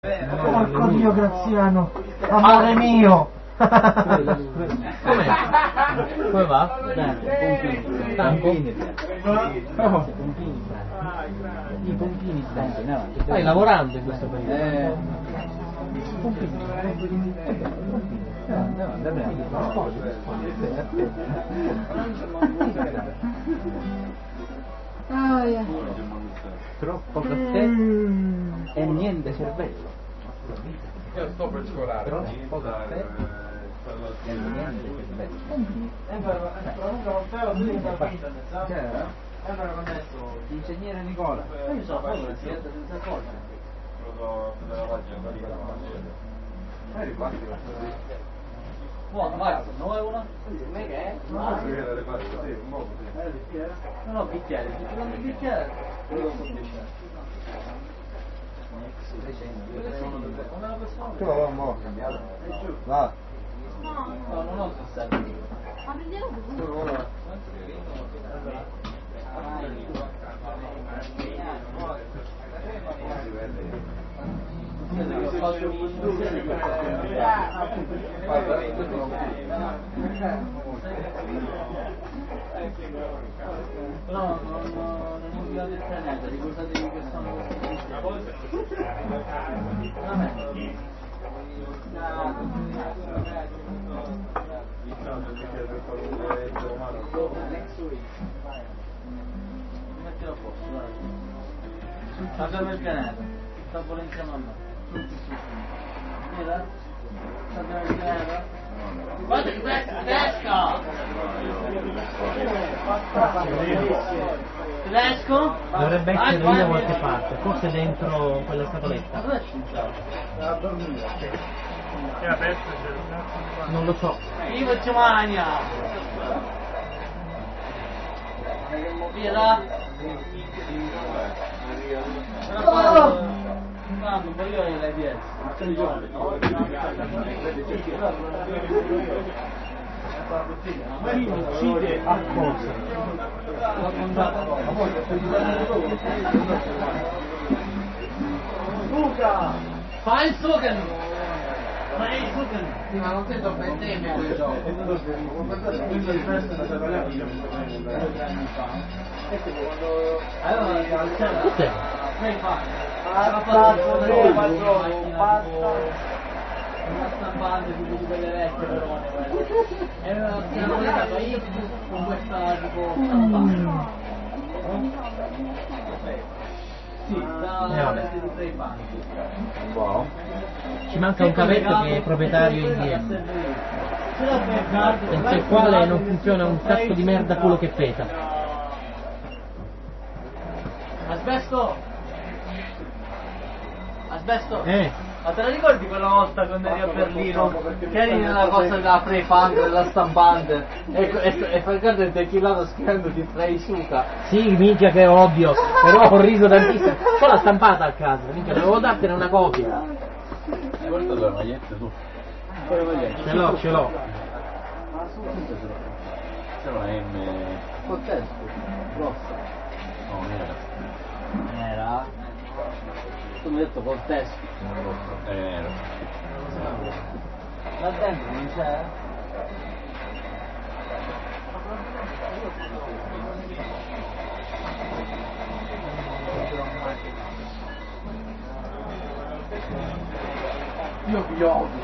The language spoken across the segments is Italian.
Porco Dio Graziano, amore mio! Com'è? Come va? Stanco? I pompini stanchi, no? Stai lavorando in questo periodo? Troppo caffè e niente cervello. Io sto per scolare. Troppo caffè e niente cervello. L'ingegnere Nicola. Io so fare una siesta senza cosa. Della pagina Buono, vai, non è una? Come che è? Non ho bicchiere, se ti danno il bicchiere, Tu la vuoi mo'? Va. no, non ho 60. Ma prendiamo tu. No, non ho inviato il pianeta, ricordatevi che sono mettilo a posto, dai. Abbiamo il pianeta, sta volendo insieme a me. Mira? Abbiamo il pianeta? Guarda che tedesco! Tedesco? Dovrebbe essere lì da qualche parte, forse dentro quella scatoletta. Ma dove è scinciato? E adesso Non lo so. Io faccio mania! Mira? No, non voglio le 10. Uccide a cosa? Luca! Fai il Sugan! Fai il Sugan! Ma non sento bestemmie quel gioco. Allora, Cos'è? come fai? Una stampante tipo di quelle vecchie perone, e una moneta io con questa tipo stampante. Sì, da di tre banchi. Buono. Ci manca un cavetto che è proprietario IBM, senza il quale non funziona un cazzo di merda culo che pesa. Asbesto! Asbesto! Ma te la ricordi quella volta quando eri a Berlino? Che eri nella cosa della Free Funk, della stampante e fai caso che ti chillato scrivendo di Frei Suca? Sì, minchia che odio, però ho riso tantissimo. C'ho la stampata a casa, minchia, dovevo dartene una copia. Guarda le magliette tu. Ce l'ho. C'è una M. Contesto, grossa. No, nera. Era? Tu mi hai detto contesto. Nera. Là dentro non c'è? Io vi odio.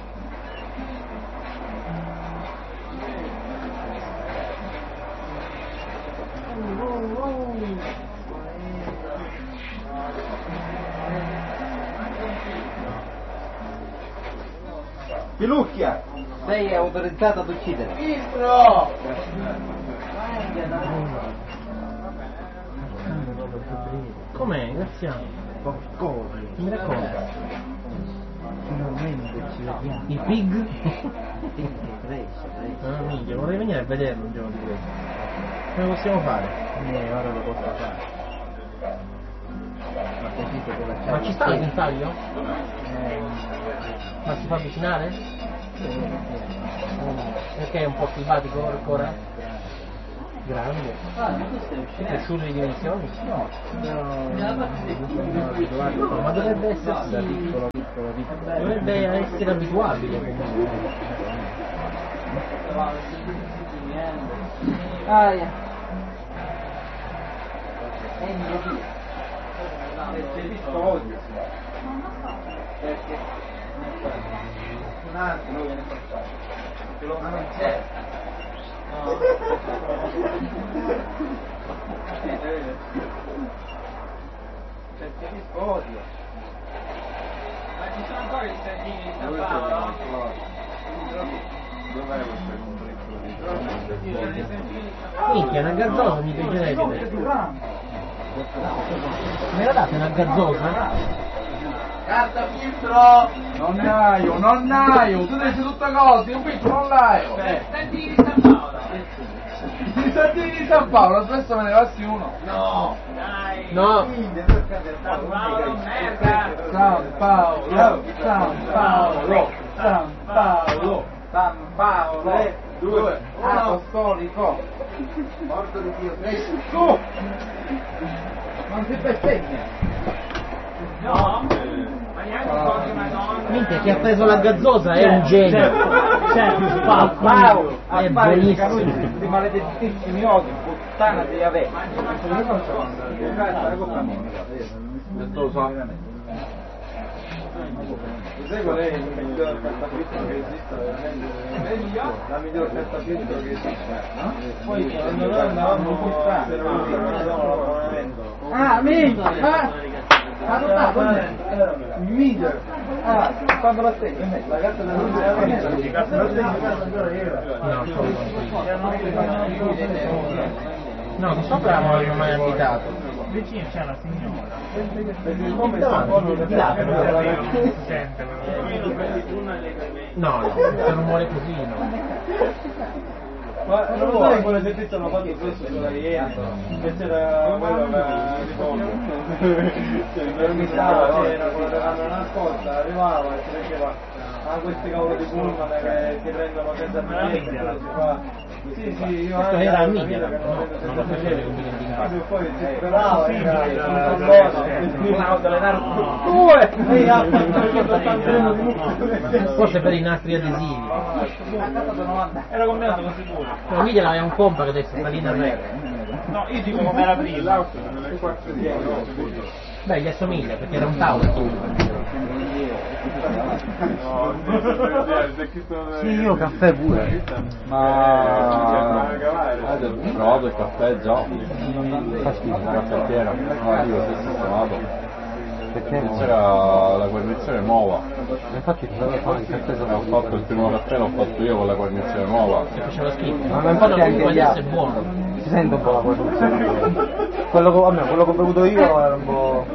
Pilucchia! Sei è autorizzata ad uccidere. Ministro! Com'è? Graziano. Porco! Mi racconta. Finalmente ci vediamo. Il pig? Cresce. Ah, minchia, vorrei venire a vederlo un giorno di questo. Come possiamo fare? Ora lo posso fare. Ma sentite che la Ma ci sta il guinzaglio? Ma si fa avvicinare? Perché è un po' simpatico ancora? Grande. Questo è È uscito. cresciuto di dimensioni? No. Ma dovrebbe essersi. Dovrebbe essere abituabile comunque. Aia. Perché? Un altro viene portato. Ma non c'è. No. Perché mi spoglio? Ma ci sono ancora i sardini di San Paolo? Dov'è questo conflitto di Minchia, una gazzosa mi piacerebbe. Me la date una gazzosa? Carta filtro! Nonnaio, tu dici tutta cosa, io qui non l'aio. Sardini di San Paolo! I sardini di San Paolo, spesso me ne passi uno. No! Dai! No. San Paolo, merda! San Paolo, San Paolo, San Paolo, San Paolo, 3, 2, apostolico, morto di Dio Cristo. Non si bestemmia. No? Ma neanche un po' di Madonna! Minchia, chi ha preso la gazzosa è un genio. Paolo, È buonissimo. di maledettissimi odi, puttana di Yahweh. Sai qual è il miglior cartapizzo che esiste veramente? La miglior cartapizzo che esiste, no? Poi quando noi andavamo a l'abbonamento. Ah, minchia! Il miglior! Ah, quando la stegno, la carta della luce No, di sopra non l'hanno mai abitato. Vicino c'è una signora. perché il nome di là, Sente, No, se non muore così, no. ma non lo sai quale servizio hanno fatto spesso sulla Iena che c'era quello che c'era quello che vanno nascosta, arrivava e si diceva questi cavolo di pullman che prendono senza biglietto, si fa sì, io Questo anche era la Amiga, vita che no? non Non lo facevi con biglietti in casa. poi si sperava Forse per i nastri adesivi. era combinato con sicuro. La Amiga l'aveva un compa che adesso sta lì da me. No, io dico come era prima. Beh, gli assomiglia perché era un tavolo. Sì, io caffè pure. Ma provato il caffè già. Fa schifo la caffettiera. No, io ho sistemato. Perché c'era la guarnizione nuova. Infatti ho fatto il primo caffè, l'ho fatto io con la guarnizione nuova. Se faceva schifo. Ma infatti anche comunque gli adesso è altri. buono. Si sente un po' la produzione. Quello che ho bevuto io era un po'.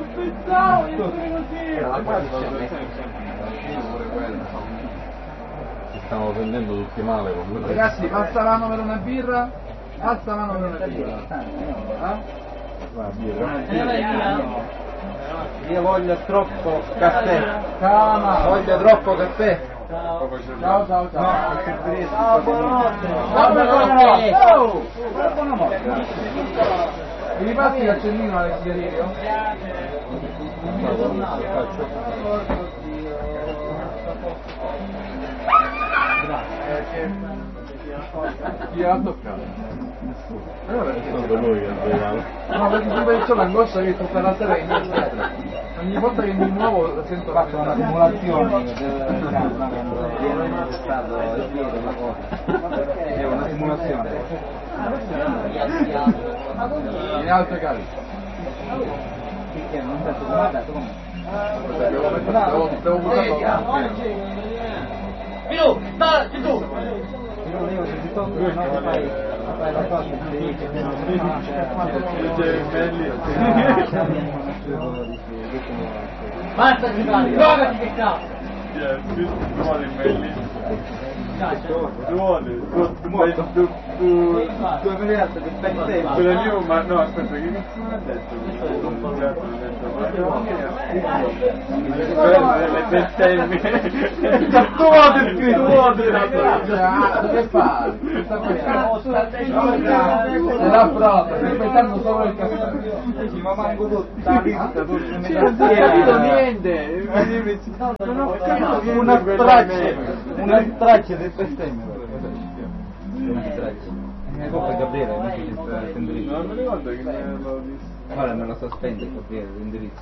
Ci stiamo prendendo tutti male comunque. Ragazzi, passa mano per una birra? Passa mano per una birra. Io voglio troppo caffè. Voglio troppo caffè. Ciao. Ciao, buonanotte. Buonanotte. Buonanotte. Mi passi l'accendino alle sigarette? Chi ha toccato? Solo lui che ha bevuto. No, perché sempre c'ho l'angoscia che tutta la sera in ogni volta che mi muovo sento fatto una simulazione è stato la cosa. È una simulazione. In altre case. Perché non penso come ha dato devo buttare. Più, dai, tu! Basta giocare, giocati che cazzo! Due miliardi di bestemmie. Quella mia, ma no, aspetta, che cazzo mi ha detto? Le bestemmie. Che fa? La prova, rispettando solo il caffè. Ma manco tutta la lista, non ho capito niente. Una straccia di bestemmie. Una straccia. Coppa Gabriele, non mi ricordo che mi avevo visto. Ora me lo sospende Gabriele l'indirizzo.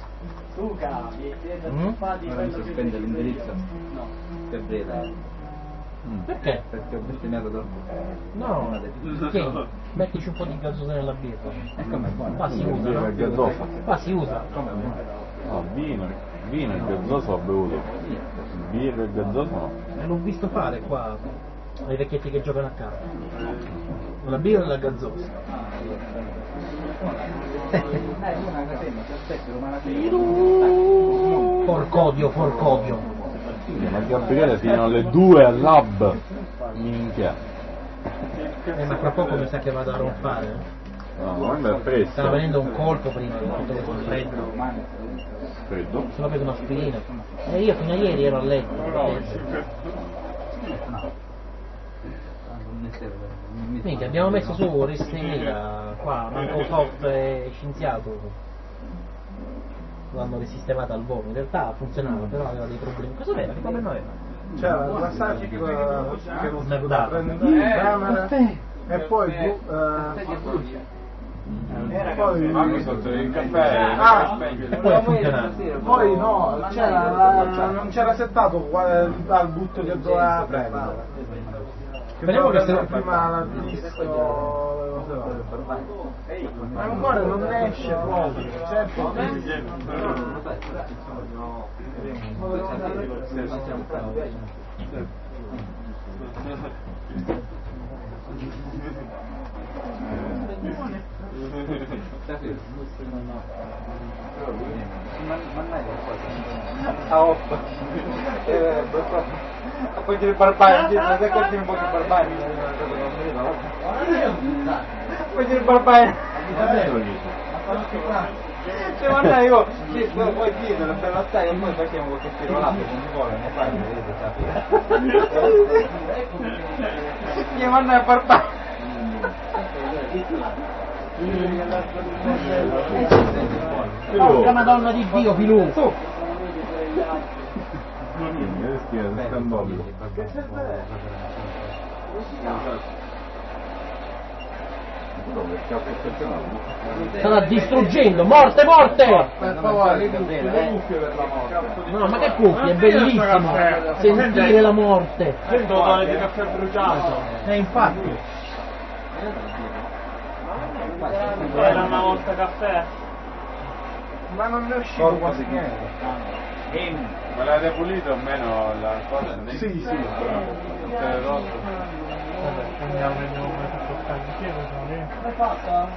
Ora mi sospende l'indirizzo. Gabriele. Perché? Perché ho bestemmiato troppo. No, tieni, mettici un po' di gazzosa nella birra. E com'è buono? Qua si usa, Birra no? e gazzosa. Qua si usa. Com'è buono? No, vino e gazzosa ho bevuto. Birra e gazzosa no. L'ho visto fare qua ai vecchietti che giocano a carte. La birra e la gazzosa. Una catena, ti aspetto, una Forcodio. Ma Gabriele fino alle 2 al lab. Minchia. Ma fra poco mi sa che vado a ronfare. No, ma è Stava presto. venendo un colpo prima di tutto questo freddo. Freddo. Sono preso un'aspirina. E io fino a ieri ero a letto. Minchia, abbiamo messo su Restemila, qua, manco soft e scienziato. L'hanno risistemata al volo, in realtà funzionava, però aveva dei problemi. Cosa aveva? Che problema aveva? C'era il passaggio che non Merdato. prende in camera e poi Anche sotto il caffè. Poi ha funzionato. poi no, non c'era settato al butto che doveva prendere. Speriamo che se prima l'ha visto, ma ancora non esce proprio, certo. Poi il barbaro, se questi un po' di barbari, poi il barbaro. Se manda io, poi chiedere per la stai e poi facciamo qualche tirolato con un gol, ne fai, vedete, che manda il barbaro. Porca Madonna di Dio, Filù! Su! Sta distruggendo, morte! Per favore, le cuffie per la morte. No, ma che cuffie, è bellissimo sentire la morte. Sento odore di caffè bruciato. Infatti. Era una volta caffè. Ma non ne è uscito quasi niente. Ma l'avete pulito o meno la cosa? Sì. È rotto. L'hai fatta?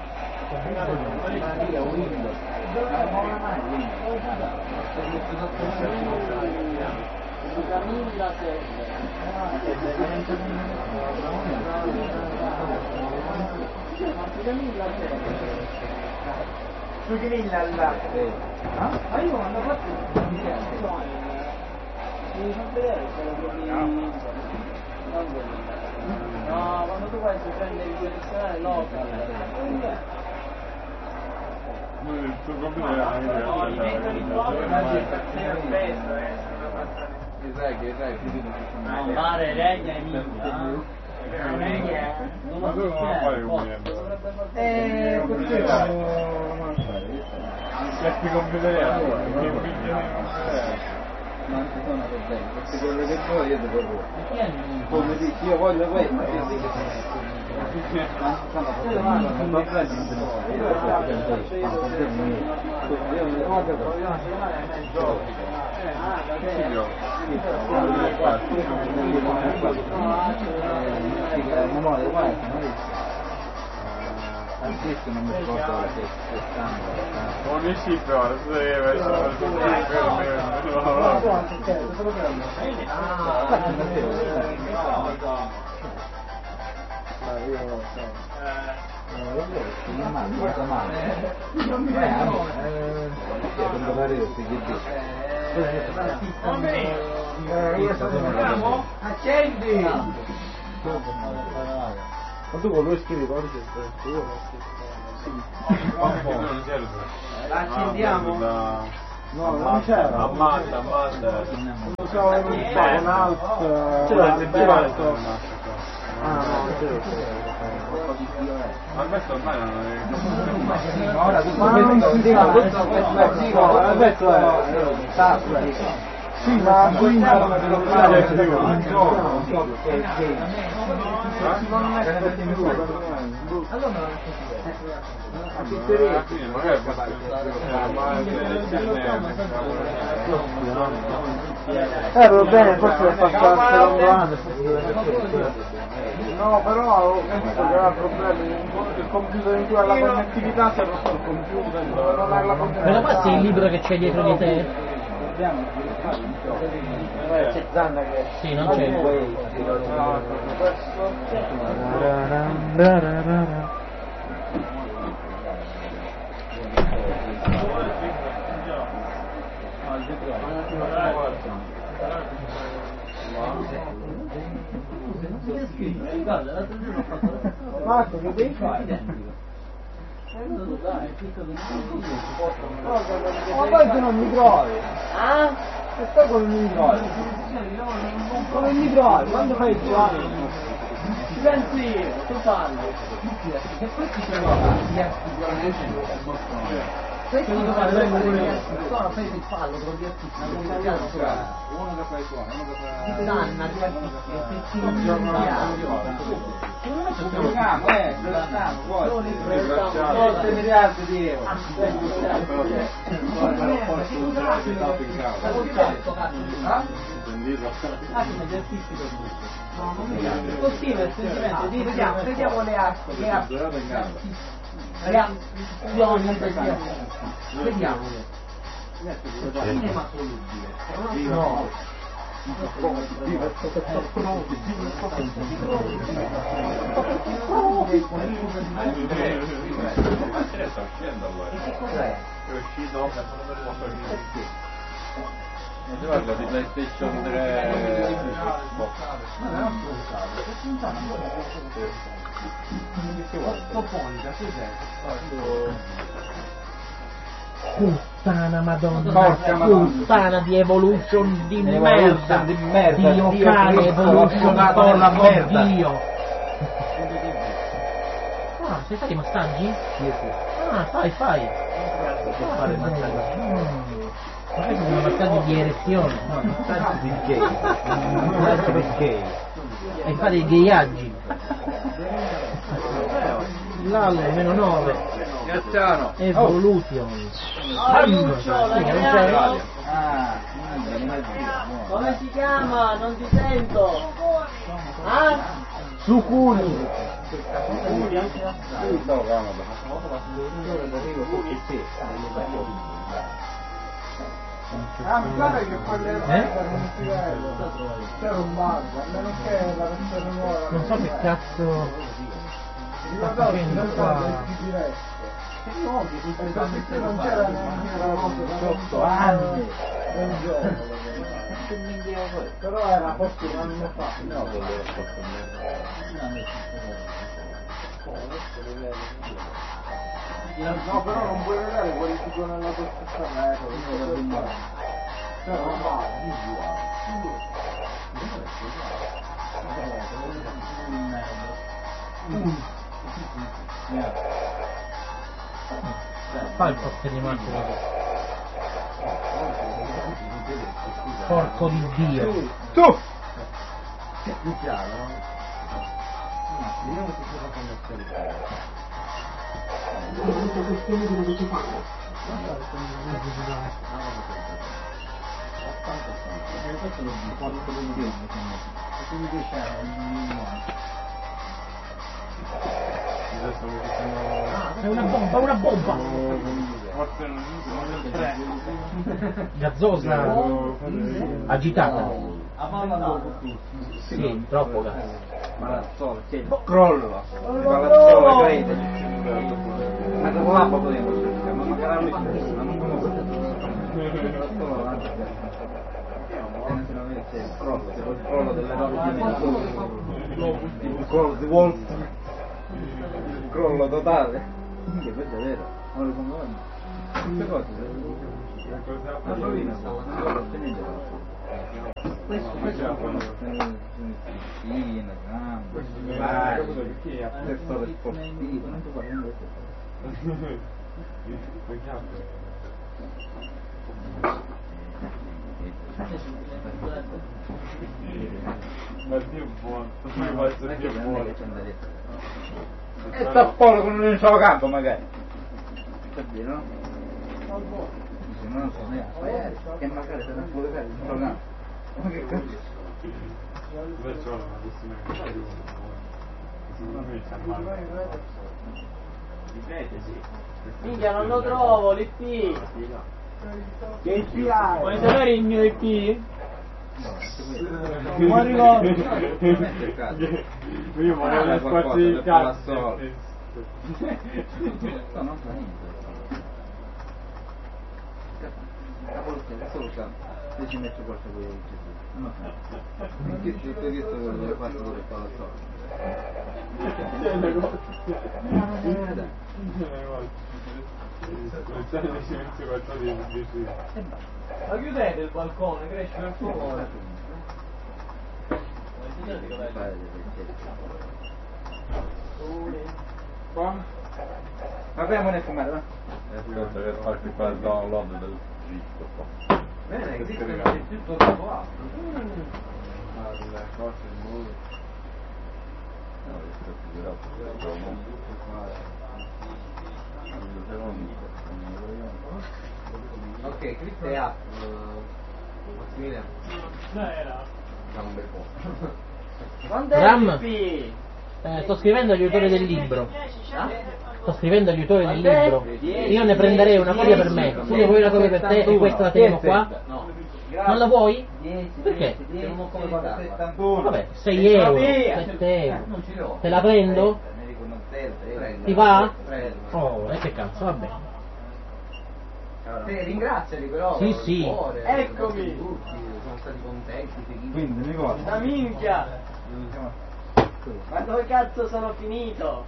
Su grilla al latte. Ma io quando ho fatto devi far vedere se lo trovi. No, quando tu vai si prende il tradizionale local. Il tuo compito era No, li mettono proprio per spesso, No, mare, regna e minchia. Ma tu come fai con me? Perché Questi computer Non ci sono problemi, perché quello che vuoi io devo dire. Come dici, io voglio questo. Ma sono problemi, non mi prendi in Questo non mi ricordo la testa. Ogni sì però, adesso deve essere Accendi! Ma tu con lui scrivi codice La accendiamo? No, non c'era. Ammazza. Lo so, con alt. Ah, no, Ma questo ormai non è... Ora questo è sì, ma qui non va bene, forse l'ho fatto al secondo anno. No, però ho visto che aveva problemi. Il computer in cui ha la connettività si è rotto il computer, non ha la connettività. Me lo passi il libro che c'è dietro di te? c'è Zanna che... Sì, non c'è. Marco, che devi fare? Ma poi tu non mi trovi? Ah? E stai come mi trovi? Come mi trovi? Quando fai il tuo anno? Silenzio, tu parli. E poi ci sono questo lo fa fai il fallo con gli artisti, uno che fa i suoni, uno che fa Danna, gli artisti, forse miliardi di euro. Così nel sentimento di vediamo le acque, vediamo cinema solubile no È uscito? Guarda di PlayStation 3 Puttana madonna, puttana di Evolution di merda, Dio cane Evolution porco Dio. Ah, sai fare i massaggi? Ah, fai. Ma questo sono massaggi di erezione. No, massaggi di gay. E fare i gayaggi. L'allo meno 9. Gazzano. Evolution. Come si chiama? Non ti sento. Ah? Sucuni. Mi pare che quelle non si vede. C'era un bug, a meno che la versione nuova. Non so che cazzo sta facendo qua. No, perché non c'era neanche la cosa 8 anni del gioco. Però era forse un anno fa. No, quello era forse no, però non puoi vedere quelli che sono nella tua stessa meta. Cioè non va, Fa il posto di macchina. Porco di Dio. tu! È più chiaro, no? Vediamo se si fa commercializzare. Questo lo porto del bene, quindi c'è un È una bomba! Forse non è 3. Gazzosa agitata. Sì, troppo gas. Malazzolo, sì. Crolla. Malazzolo, crede. Ma dopo la potremo cercare, ma magari ma non conosco. Il crollo delle il crollo di Wall Street. Il crollo totale. Minchia, questo è vero. Non lo conosco. Queste cose. La rovina stava questo è settore sportivo, non ti parlo di ma Dio buono, e sta polo con un solo campo magari, capito no? Dice non so neanche, che magari se non può fare un solo campo, ma che cazzo? Perciò non Minchia, non lo trovo, l'IP. Che IP hai? Vuoi sapere il mio IP? Non ricordo. Io volevo le spazio di cazzo. No, non fa niente. Solo campo. Se ci metto qualcosa di non fa. Che ti ho detto le quattro dove fa la storia. Ma chiudete il balcone, cresce per favore. Vabbè, non è fumare, va? Aspetta che farti fare il download del disco qua. Bene, esiste tutto dopo altro. Le cose nuove. No, questo è girato, Ok, questo è app. Massimiliano. No, era. Facciamo un bel po'. Quando è Ram? l'IP? Sto scrivendo agli autori del libro. Sto scrivendo agli autori del libro. Io ne prenderei una copia per me. Tu ne vuoi una copia per te e questa la teniamo qua? Non la vuoi? Perché? Vabbè, 6 euro, 7 euro. Te la prendo? Ti va? Oh, e che cazzo, va bene. Ringraziali però. Sì, sì. Eccomi. Sono stati contenti. Quindi mi guarda. La minchia. Ma dove cazzo sono finito?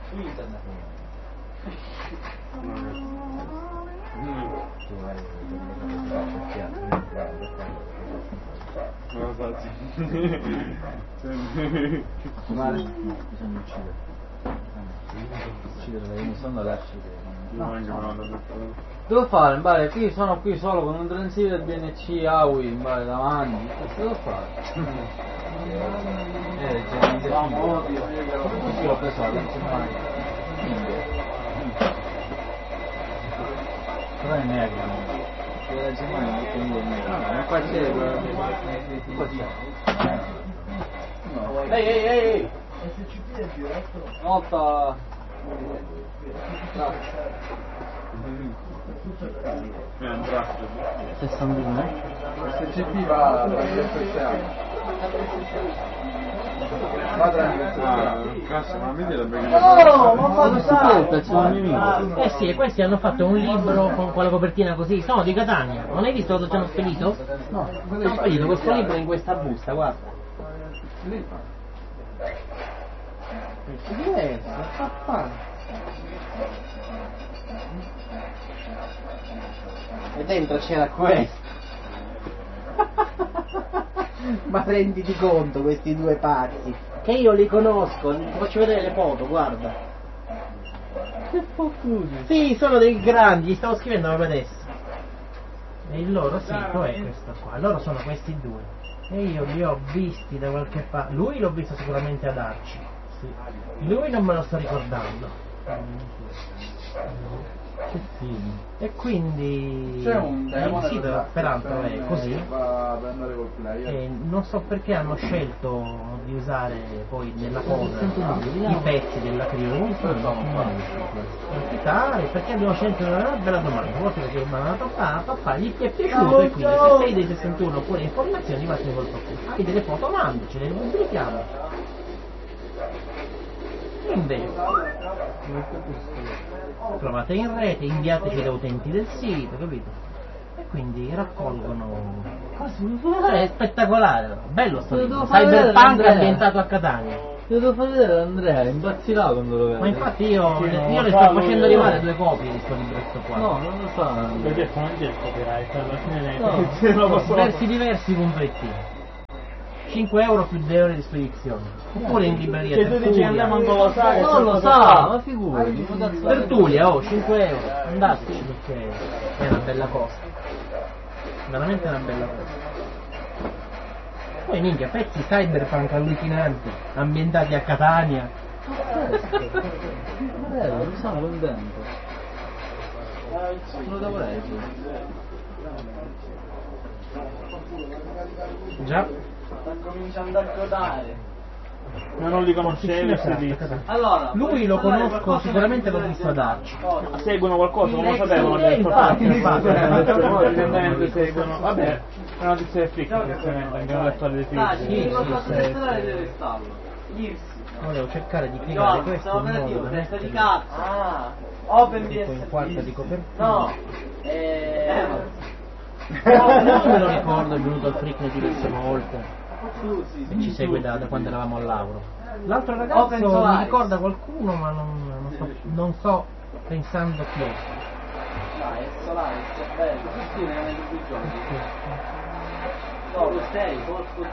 Male? Bisogna uccidere. Uccidere, non sono lasci. Devo fare, mbale, qui sono qui solo con un transito del BNC AUI, mbale, davanti, che devo fare? Così l'ho preso alla Però è nega. La Germania è molto ma qua c'è Ehi! Nota! 61. SCP va alla speciale. Vado all'università. Cazzo, ma mi direbbe che Oh, ma fa usare. Eh sì, e questi hanno fatto un libro con quella copertina così, sono di Catania. Non hai visto cosa ci hanno spedito? No, ci hanno spedito questo libro in questa busta, guarda. È diverso, papà. E dentro c'era questo. Ma renditi conto, questi due pazzi, che io li conosco, ti faccio vedere le foto, guarda. Che fottuti? Sì, sono dei grandi, gli stavo scrivendo proprio adesso. E il loro sito è questo qua, loro sono questi due. E io li ho visti da qualche parte. Lui l'ho visto sicuramente ad Arci. Sì. Lui non me lo sto ricordando. Che figo. E quindi C'è un il sito peraltro è così. Va ad andare col play. E non so perché hanno scelto di usare poi nella cosa i pezzi della crew perché abbiamo scelto una bella domanda, forse perché papà gli è piaciuto e quindi se sei dei 61 oppure informazioni fate col papà. Avete le foto, mandacele, le pubblichiamo. Invece trovate in rete, inviateci da utenti del sito, capito? E quindi raccolgono è spettacolare, bello sto libro, Cyberpunk ambientato a Catania. Te lo devo far vedere Andrea, impazzirà quando lo vede. Ma infatti io le sto facendo arrivare 2 copie di sto libretto qua. No, non lo fa. L'ho detto, non c'è il copyright, alla fine No, diversi.it 5 euro più 2 euro di spedizione. Oppure in libreria Che tu dici andiamo non lo sa, Non lo sa, ma figurati. Tertulia, 5 euro, andateci perché è una bella cosa. Veramente una bella cosa. Poi minchia, pezzi cyberpunk allucinanti, ambientati a Catania. Bello, mi sono contento. Lo devo leggere. Già? Sta cominciando a codare. Ma non li conoscevi questi Allora, Lui lo conosco, sicuramente l'ho visto ad Arci. seguono qualcosa, non lo sapevano infatti. evidentemente seguono. Vabbè, è una notizia del Flick, abbiamo letto alle dai, notizie. devo fare deve stallo. Irsi. Volevo cercare di piegare No, questo stavo in modo operativo, da testa di metterlo cazzo. Ah, Open tipo in quarta di copertura. No, Non me lo ricordo, è venuto al Freak diverse volte e ci segue da quando eravamo al lavoro. L'altro ragazzo mi ricorda qualcuno ma non so pensando chi è. dai, è Solaris, è bello. Sì, ne hai tutti i giorni. No, Lo sei, porco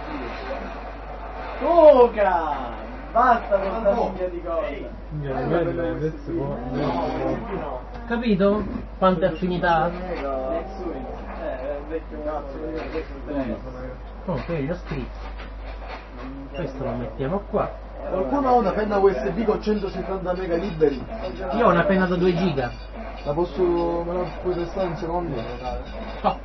Dio. Luca! Basta con questa minchia di cosa. Capito? Quante affinità? Nexuin. Vecchio cazzo, Comunque io ho scritto. Questo lo mettiamo qua. Qualcuno ha una penna USB con 170 mega liberi? Io ho una penna da 2 giga. Me la puoi testare un secondo? Oh.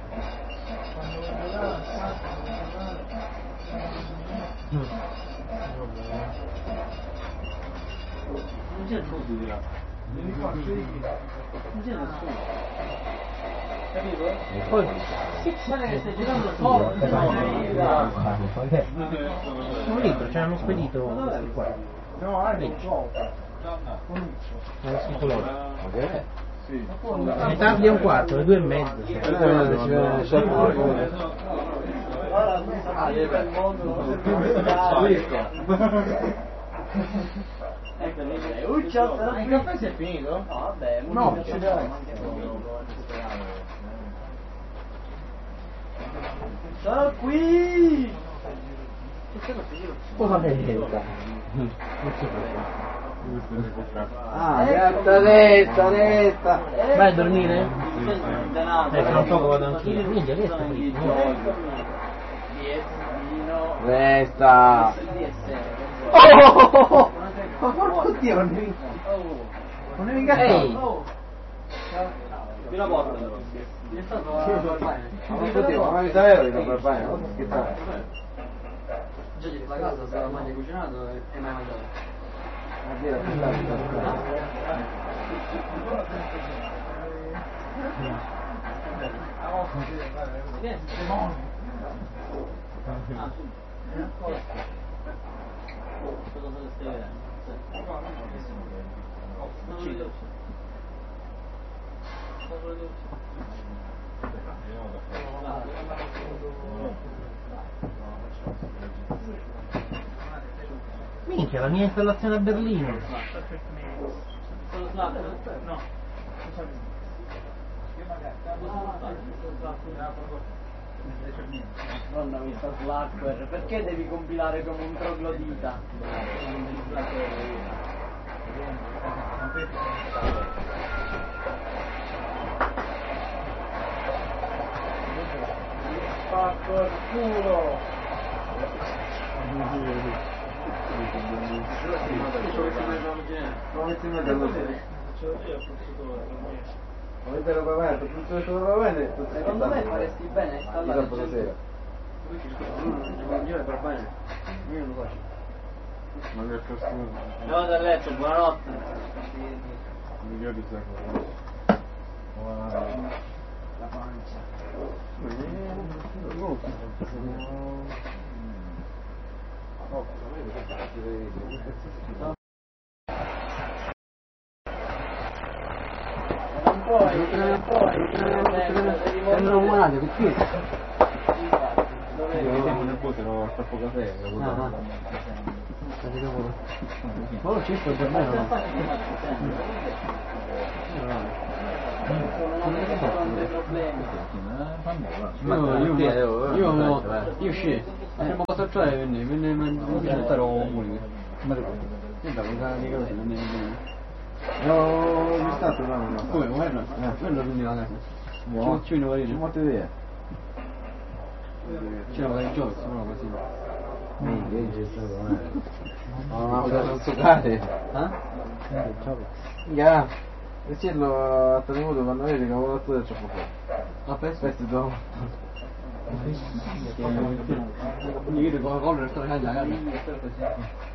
Non c'è il fondo di là. Non c'è nessuno. Capito? E poi Guarda che stai girando forte. un libro, ce l'hanno spedito questi qua. No, Vedi? L'hanno scritto loro. Sì. Le tardi è un quarto, le 2:30. il mondo ecco lì c'è il caffè si è finito? No vabbè No, ci sono qui Cosa vedi? Ah, detta. Vai a dormire? Denaro Tra un poco vado anch'io. Minchia, che sta fritto? Resta. Oh! Ma porco Dio, non devi... Non devi Ehi! Chi la porta però? È stato Ma porco Dio, ma 90 euro non va bene, non scherzare. Già la casa sarà mai cucinato e mai mangiato. Minchia, la mia installazione a Berlino. No. Madonna questa Slackware, perché devi compilare come un troglodita? Spacco il culo! Avete il pagamento, tutto il pagamento, Secondo me faresti bene a installare il dopo sera. per bene. Io non lo faccio. Ma che costume? Vado a letto, buonanotte. Migliori secondo. La pancia. Sembra un malato, perché? Nel pote ero troppo caffè. Ma lo ci sto per me, no? Io scesi, la prima cosa cioè venne un bigliettero unico. Ma senta, cosa di cose non è Ho visto no. come, guarda, quello quindi la casa. Ci voglio vedere. Molte idee. C'era dai giochi, no così. No, non succede. Ya, decirlo hasta el minuto cuando vedi che avevo dato del ciocco fuori. Aspetta, dopo. Quindi io devo correre e stare a casa.